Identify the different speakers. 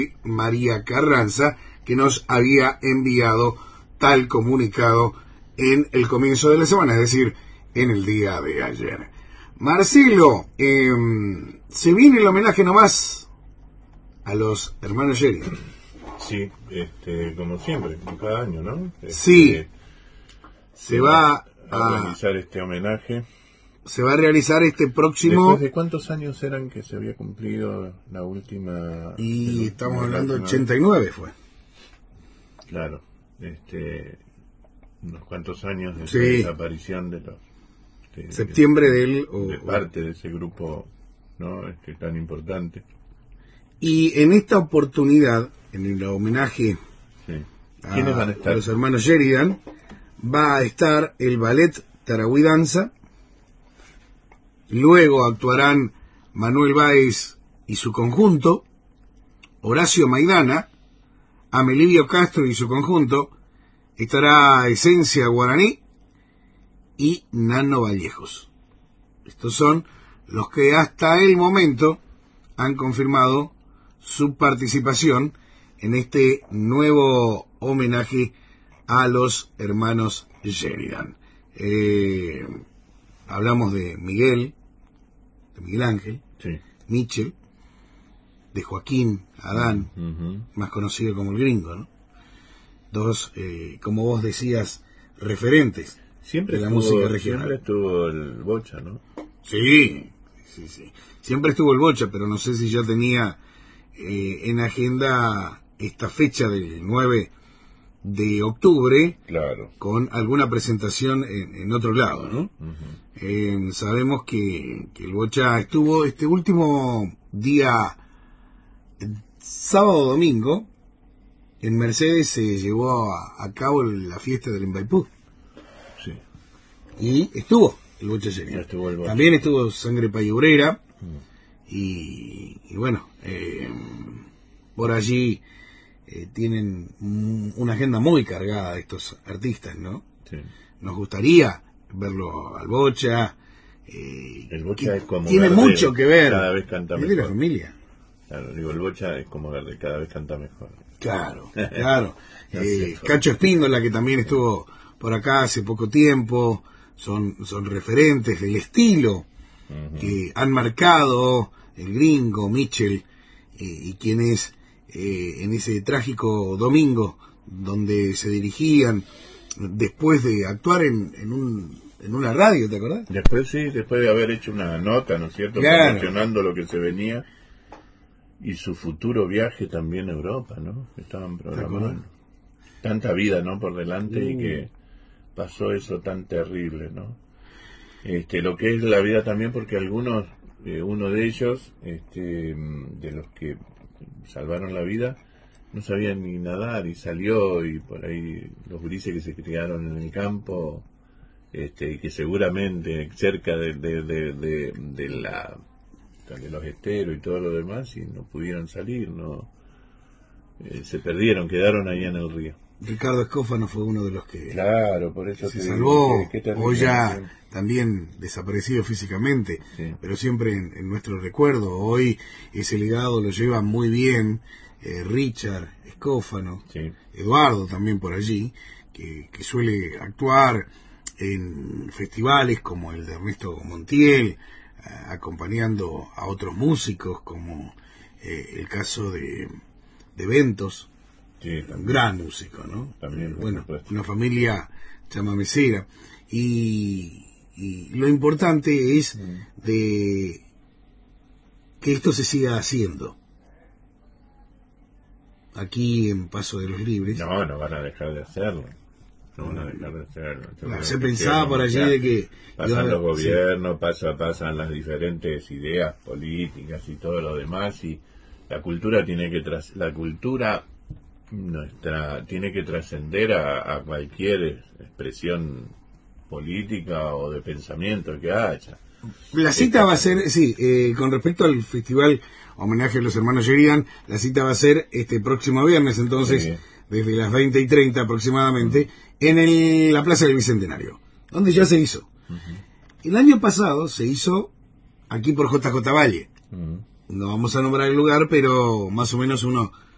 Speaker 1: María Carranza, que nos había enviado tal comunicado en el comienzo de la semana, es decir, en el día de ayer. Marcelo, se viene el homenaje nomás a los hermanos Sheridan.
Speaker 2: Sí, como siempre, cada año, ¿no?
Speaker 1: Sí, se va
Speaker 2: a realizar este homenaje.
Speaker 1: Se va a realizar este próximo...
Speaker 2: ¿Después de cuántos años eran que se había cumplido la última...
Speaker 1: Y estamos hablando de 89 fue.
Speaker 2: Claro, unos cuantos años de
Speaker 1: sí.
Speaker 2: Desaparición de los...
Speaker 1: septiembre
Speaker 2: de parte de ese grupo, ¿no? Tan importante.
Speaker 1: Y en esta oportunidad, en el homenaje
Speaker 2: sí. ¿Quiénes van a estar?
Speaker 1: A los hermanos Sheridan, va a estar el ballet Tarahui Danza. Luego actuarán Manuel Báez y su conjunto, Horacio Maidana, Amelivio Castro y su conjunto, estará Esencia Guaraní y Nano Vallejos. Estos son los que hasta el momento han confirmado su participación en este nuevo homenaje a los hermanos Sheridan. Hablamos de Miguel Ángel,
Speaker 2: sí.
Speaker 1: Michel, de Joaquín Adán, más conocido como el Gringo, ¿no? Dos, como vos decías, referentes
Speaker 2: siempre
Speaker 1: de la música regional.
Speaker 2: Siempre estuvo el Bocha, ¿no?
Speaker 1: Sí. Siempre estuvo el Bocha, pero no sé si ya tenía en agenda esta fecha del 9 de octubre,
Speaker 2: claro,
Speaker 1: con alguna presentación en otro lado, ¿no? Sabemos que el Bocha estuvo este último día, sábado domingo, en Mercedes se llevó a cabo la fiesta del Embaipú.
Speaker 2: Sí.
Speaker 1: Y estuvo el Bocha Sheridan. También estuvo Sangre Payurera. Y bueno, por allí tienen una agenda muy cargada de estos artistas, ¿no?
Speaker 2: Sí.
Speaker 1: Nos gustaría verlo al Bocha.
Speaker 2: El Bocha es como
Speaker 1: tiene
Speaker 2: Gardel,
Speaker 1: mucho que ver.
Speaker 2: Cada vez canta mejor.
Speaker 1: Es de la familia.
Speaker 2: Claro, digo, el Bocha es como Gardel, cada vez canta mejor.
Speaker 1: Claro. Cacho Espíndola, que también estuvo por acá hace poco tiempo, son referentes del estilo que han marcado el Gringo, Michel, y quienes en ese trágico domingo donde se dirigían después de actuar en una radio, ¿te acordás?
Speaker 2: Después de haber hecho una nota, ¿no es cierto?
Speaker 1: Claro.
Speaker 2: Promocionando lo que se venía y su futuro viaje también a Europa, ¿no? Estaban programando. Tanta vida, ¿no? Por delante y que pasó eso tan terrible, ¿no? Lo que es la vida también, porque algunos, uno de ellos, de los que salvaron la vida, no sabían ni nadar y salió, y por ahí los gurises que se criaron en el campo, y que seguramente cerca de los esteros y todo lo demás, y no pudieron salir, no se perdieron, quedaron ahí en el río.
Speaker 1: Ricardo Escófano fue uno de los que,
Speaker 2: claro, por eso
Speaker 1: se salvó, hoy ya
Speaker 2: sí.
Speaker 1: También desaparecido físicamente,
Speaker 2: sí.
Speaker 1: Pero siempre en nuestro recuerdo. Hoy ese legado lo lleva muy bien Richard Escófano,
Speaker 2: sí.
Speaker 1: Eduardo también por allí, que suele actuar en festivales como el de Ernesto Montiel, acompañando a otros músicos, como el caso de Ventos.
Speaker 2: Sí,
Speaker 1: un gran músico, ¿no?
Speaker 2: También,
Speaker 1: bueno, una familia chamamecera. Y lo importante es de que esto se siga haciendo. Aquí en Paso de los Libres.
Speaker 2: No van a dejar de hacerlo. No van a dejar de hacerlo.
Speaker 1: Claro, se pensaba por allí de que...
Speaker 2: Pasan los gobiernos, pasan las diferentes ideas políticas y todo lo demás, y la cultura tiene que trascender a cualquier expresión política o de pensamiento que haya.
Speaker 1: La cita va a ser, con respecto al festival homenaje a los hermanos Sheridan, la cita va a ser este próximo viernes, entonces, desde las 20:30 aproximadamente, en la Plaza del Bicentenario, donde ya se hizo. El año pasado se hizo aquí por JJ Valle. No vamos a nombrar el lugar, pero más o menos uno